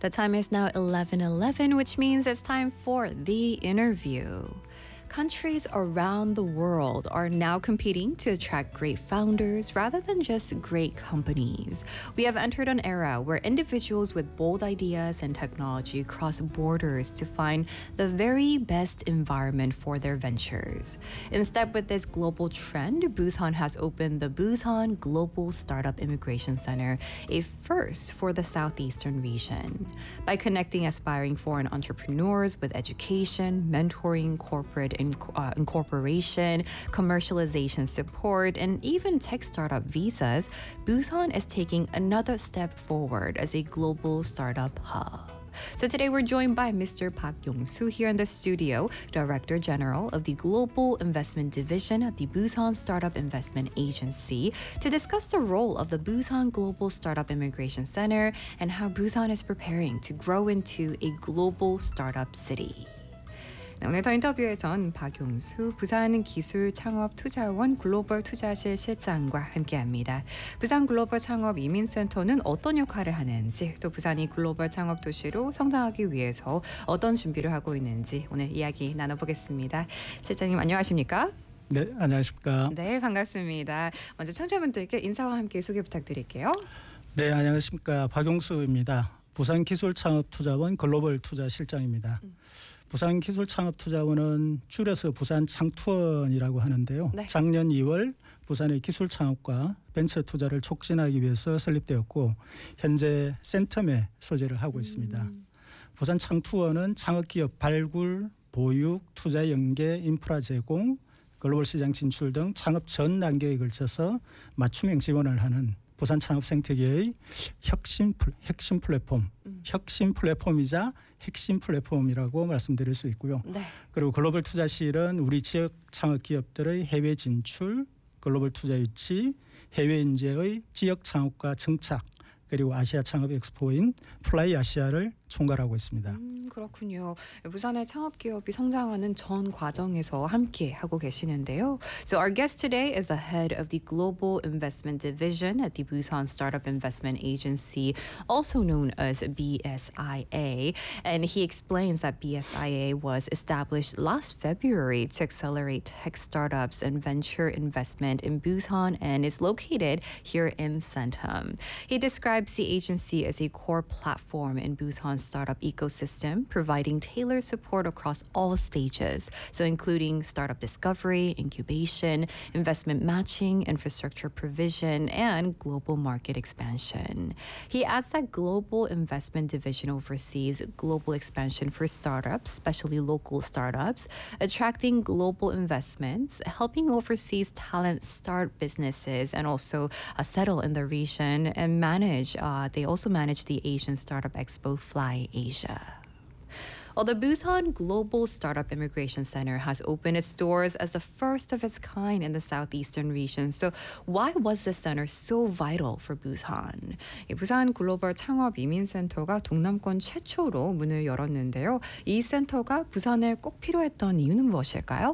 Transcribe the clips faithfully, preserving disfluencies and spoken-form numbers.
The time is now eleven eleven, which means it's time for the interview. Countries around the world are now competing to attract great founders rather than just great companies. We have entered an era where individuals with bold ideas and technology cross borders to find the very best environment for their ventures. In step with this global trend, Busan has opened the Busan Global Startup Immigration Center, a first for the southeastern region. By connecting aspiring foreign entrepreneurs with education, mentoring, corporate Uh, incorporation, commercialization support, and even tech startup visas, Busan is taking another step forward as a global startup hub. So today we're joined by Mister Park Yong-soo here in the studio, Director General of the Global Investment Division at the Busan Startup Investment Agency, to discuss the role of the Busan Global Startup Immigration Center and how Busan is preparing to grow into a global startup city. 오늘 더 인터뷰에선 박용수 부산 기술 창업 투자원 글로벌 투자실 실장과 함께합니다. 부산 글로벌 창업 이민센터는 어떤 역할을 하는지, 또 부산이 글로벌 창업 도시로 성장하기 위해서 어떤 준비를 하고 있는지 오늘 이야기 나눠보겠습니다. 실장님 안녕하십니까? 네, 안녕하십니까? 네, 반갑습니다. 먼저 청취자분들께 인사와 함께 소개 부탁드릴게요. 네, 안녕하십니까? 박용수입니다. 부산 기술 창업 투자원 글로벌 투자 실장입니다. 음. 부산 기술 창업 투자원은 줄여서 부산 창투원이라고 하는데요. 네. 작년 이월 부산의 기술 창업과 벤처 투자를 촉진하기 위해서 설립되었고 현재 센텀에 소재를 하고 음. 있습니다. 부산 창투원은 창업기업 발굴, 보육, 투자 연계, 인프라 제공, 글로벌 시장 진출 등 창업 전 단계에 걸쳐서 맞춤형 지원을 하는 부산 창업 생태계의 혁신, 핵심 플랫폼, 음. 혁신 플랫폼이자 핵심 플랫폼이라고 말씀드릴 수 있고요. 네. 그리고 글로벌 투자실은 우리 지역 창업 기업들의 해외 진출, 글로벌 투자 유치, 해외 인재의 지역 창업과 정착, 그리고 아시아 창업 엑스포인 플라이 아시아를 총괄하고 있습니다. 음, 그렇군요. 부산의 창업 기업이 성장하는 전 과정에서 함께 하고 계시는데요. So our guest today is the head of the Global Investment Division at the Busan Startup Investment Agency, also known as B S I A, and he explains that B S I A was established last February to accelerate tech startups and venture investment in Busan and is located here in Centum. He describes the agency as a core platform in Busan's startup ecosystem, providing tailored support across all stages, so including startup discovery, incubation, investment matching, infrastructure provision, and global market expansion. He adds that Global Investment Division oversees global expansion for startups, especially local startups, attracting global investments, helping overseas talent start businesses and also uh, settle in the region and manage Uh, they also manage the Asian Startup Expo Fly Asia. Well, the Busan Global Startup Immigration Center has opened its doors as the first of its kind in the southeastern region. So why was this center so vital for Busan? 이 부산 글로벌 창업 이민센터가 동남권 최초로 문을 열었는데요. 이 센터가 부산에 꼭 필요했던 이유는 무엇일까요?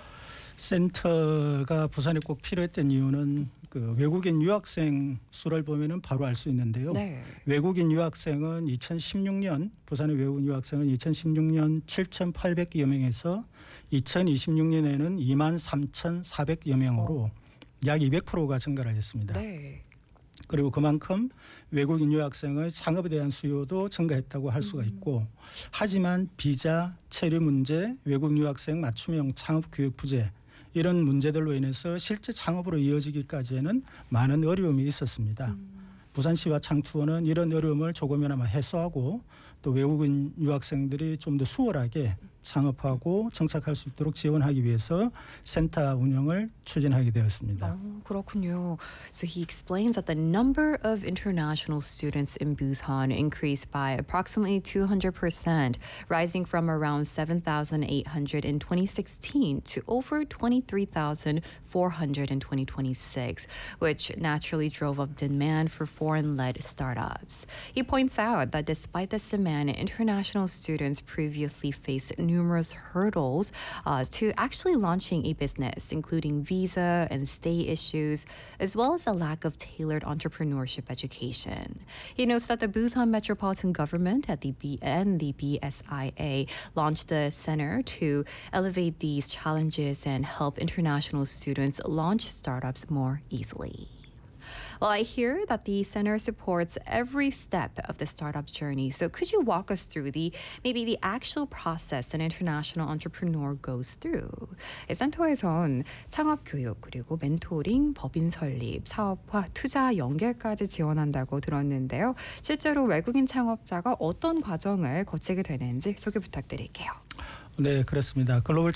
센터가 부산에 꼭 필요했던 이유는 그 외국인 유학생 수를 보면은 바로 알 수 있는데요. 네. 외국인 유학생은 이천십육 년 부산의 외국인 유학생은 이천십육 년 칠천팔백여 명에서 이천이십육 년에는 이만 삼천사백여 명으로 어. 약 이백 퍼센트가 증가를 했습니다. 네. 그리고 그만큼 외국인 유학생의 창업에 대한 수요도 증가했다고 할 수가 있고, 하지만 비자, 체류 문제, 외국인 유학생 맞춤형 창업 교육 부재, 이런 문제들로 인해서 실제 창업으로 이어지기까지에는 많은 어려움이 있었습니다. 음. 부산시와 창투원은 이런 어려움을 조금이나마 해소하고 또 외국인 유학생들이 좀 더 수월하게 창업하고 정착할 수 있도록 지원하기 위해서 센터 운영을 추진하게 되었습니다. 어, 그렇군요. So he explains that the number of international students in Busan increased by approximately two hundred percent, rising from around seven thousand eight hundred in twenty sixteen to over twenty-three thousand four hundred in twenty twenty-six, which naturally drove up demand for foreign-led startups. He points out that despite this demand, international students previously faced new numerous hurdles uh, to actually launching a business, including visa and stay issues, as well as a lack of tailored entrepreneurship education. He notes that the Busan Metropolitan Government at the B- and the B S I A launched the center to elevate these challenges and help international students launch startups more easily. Well, I hear that the center supports every step of the startup journey. So could you walk us through the maybe the actual process an international entrepreneur goes through? 이 센터에선 창업 교육 그리고 멘토링, 법인 설립, 사업화, 투자 연계까지 지원한다고 들었는데요. 실제로 외국인 창업자가 어떤 과정을 거치게 되는지 소개 부탁드릴게요. 네, 그렇습니다. 글로벌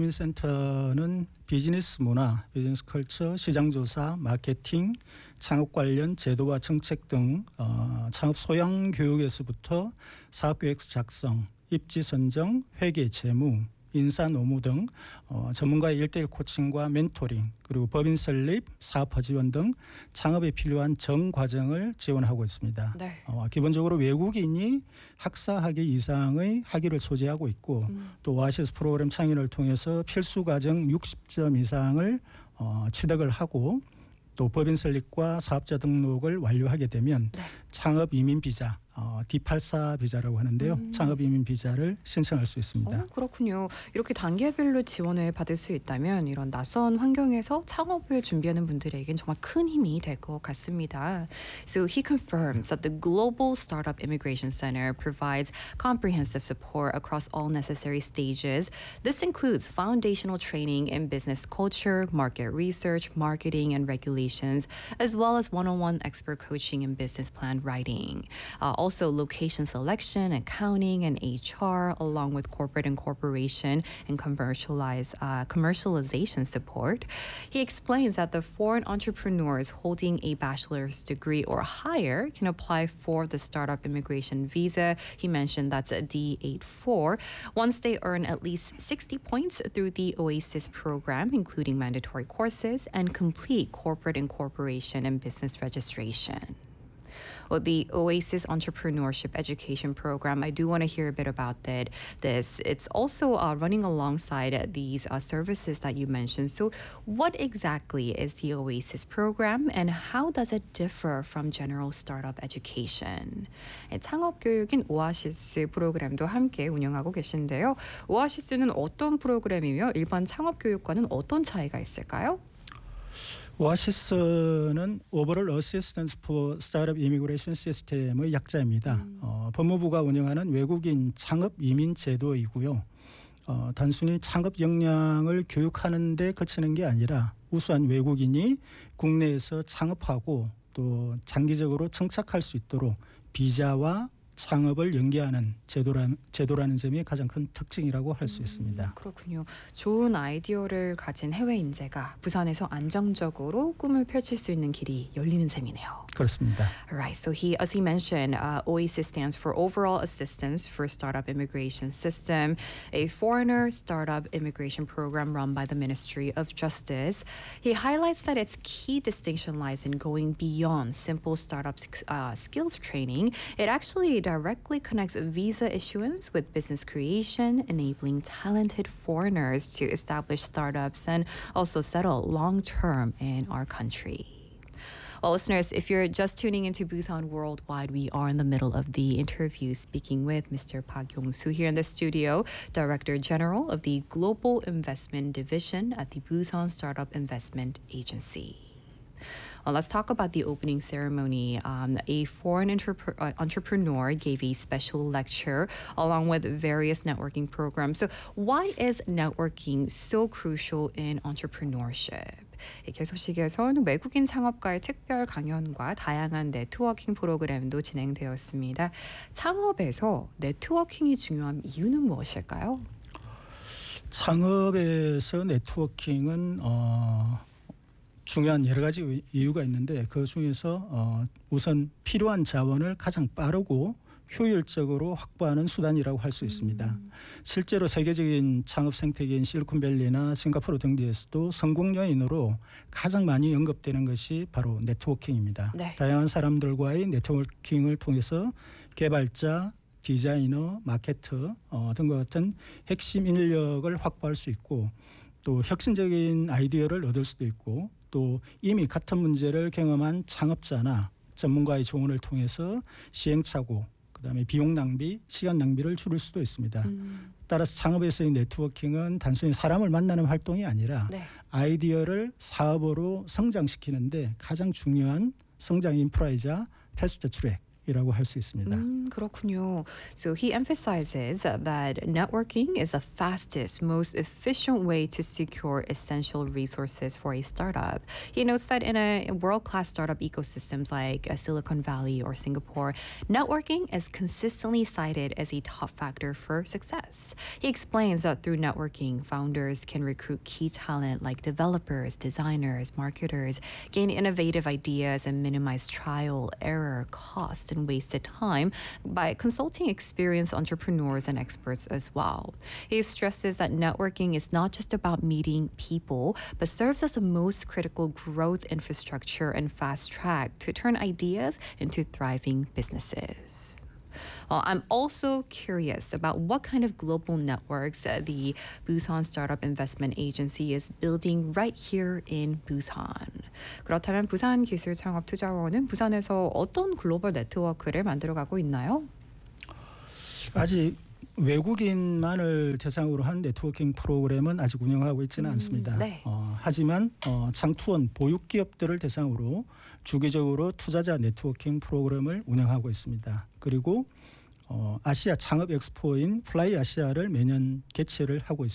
창업이민센터는 비즈니스 문화, 비즈니스 컬처, 시장조사, 마케팅, 창업 관련 제도와 정책 등 어, 창업 소양 교육에서부터 사업계획 작성, 입지 선정, 회계 재무, 인사 노무 등 어, 전문가의 일대일 코칭과 멘토링, 그리고 법인 설립, 사업화 지원 등 창업에 필요한 전 과정을 지원하고 있습니다. 네. 어, 기본적으로 외국인이 학사 학위 이상의 학위를 소지하고 있고 음. 또 오아시스 프로그램 창의를 통해서 필수 과정 육십 점 이상을 어, 취득을 하고 또 법인 설립과 사업자 등록을 완료하게 되면 네. 창업 이민 비자, 어, 디 팔십사 비자라고 하는데요. 음. 창업 이민 비자를 신청할 수 있습니다. 어, 그렇군요. 이렇게 단계별로 지원을 받을 수 있다면 이런 낯선 환경에서 창업을 준비하는 분들에겐 정말 큰 힘이 될 것 같습니다. So he confirms that the Global Startup Immigration Center provides comprehensive support across all necessary stages. This includes foundational training in business culture, market research, marketing, and regulations, as well as one-on-one expert coaching in business plan writing. Uh, also location selection, accounting, and H R, along with corporate incorporation and commercialize, uh, commercialization support. He explains that the foreign entrepreneurs holding a bachelor's degree or higher can apply for the startup immigration visa. He mentioned that's a D eighty-four. Once they earn at least sixty points through the OASIS program, including mandatory courses, and complete corporate incorporation and business registration. Well, the OASIS Entrepreneurship Education Program, I do want to hear a bit about that. This it's also uh, running alongside these uh, services that you mentioned. So, what exactly is the OASIS program, and how does it differ from general startup education? 네, 창업 교육인 오아시스 프로그램도 함께 운영하고 계신데요. 오아시스는 어떤 프로그램이며 일반 창업 교육과는 어떤 차이가 있을까요? 오아시스는 Overall Assistance for Startup Immigration System의 약자입니다. 음. 어, 법무부가 운영하는 외국인 창업 이민 제도이고요. 어, 단순히 창업 역량을 교육하는 데 그치는 게 아니라 우수한 외국인이 국내에서 창업하고 또 장기적으로 정착할 수 있도록 비자와 창업을 연계하는 제도라는, 제도라는 점이 가장 큰 특징이라고 할 수 있습니다. 음, 그렇군요. 좋은 아이디어를 가진 해외 인재가 부산에서 안정적으로 꿈을 펼칠 수 있는 길이 열리는 셈이네요. 그렇습니다. Right. So he, as he mentioned, uh, OASIS stands for Overall Assistance for Startup Immigration System, a foreigner startup immigration program run by the Ministry of Justice. He highlights that its key distinction lies in going beyond simple startup uh, skills training. It actually directly connects visa issuance with business creation, enabling talented foreigners to establish startups and also settle long-term in our country. Well, listeners, if you're just tuning into Busan Worldwide, we are in the middle of the interview speaking with Mister Park Yong-soo here in the studio, Director General of the Global Investment Division at the Busan Startup Investment Agency. Well, let's talk about the opening ceremony. Um, a foreign entrep- uh, entrepreneur gave a special lecture along with various networking programs. So why is networking so crucial in entrepreneurship? 개소식에선 외국인 창업가의 특별 강연과 다양한 네트워킹 프로그램도 진행되었습니다. 창업에서 네트워킹이 중요한 이유는 무엇일까요? 창업에서 네트워킹은 어, 중요한 여러 가지 이유가 있는데 그 중에서 어, 우선 필요한 자원을 가장 빠르고 효율적으로 확보하는 수단이라고 할 수 있습니다. 음. 실제로 세계적인 창업 생태계인 실리콘밸리나 싱가포르 등지에서도 성공 요인으로 가장 많이 언급되는 것이 바로 네트워킹입니다. 네. 다양한 사람들과의 네트워킹을 통해서 개발자, 디자이너, 마케터 어, 등과 같은 핵심 인력을 확보할 수 있고 또 혁신적인 아이디어를 얻을 수도 있고 또 이미 같은 문제를 경험한 창업자나 전문가의 조언을 통해서 시행착오, 그다음에 비용 낭비, 시간 낭비를 줄일 수도 있습니다. 음. 따라서 창업에서의 네트워킹은 단순히 사람을 만나는 활동이 아니라 네. 아이디어를 사업으로 성장시키는데 가장 중요한 성장 인프라이자 패스트 트랙이라고 할 수 있습니다. 음, 그렇군요. So he emphasizes that networking is the fastest, most efficient way to secure essential resources for a startup. He notes that in a world-class startup ecosystems like uh, Silicon Valley or Singapore, networking is consistently cited as a top factor for success. He explains that through networking, founders can recruit key talent like developers, designers, marketers, gain innovative ideas, and minimize trial, error, cost, and wasted time by consulting experienced entrepreneurs and experts as well. He stresses that networking is not just about meeting people, but serves as the most critical growth infrastructure and fast track to turn ideas into thriving businesses. Well, I'm also curious about what kind of global networks uh, the Busan Startup Investment Agency is building right here in Busan. 그렇다면 부산 기술 창업 투자원은 부산에서 어떤 글로벌 네트워크를 만들어가고 있나요? 아직 외국인만을 대상으로 한 네트워킹 프로그램은 아직 운영하고 있지는 음, 않습니다. 네. 어, 하지만 어, 장투원 보육 기업들을 대상으로 주기적으로 투자자 네트워킹 프로그램을 운영하고 있습니다. 그리고 어, 아시아 창업 엑스포인 플라이 아시아를 매년 개최를 하고 있습니다.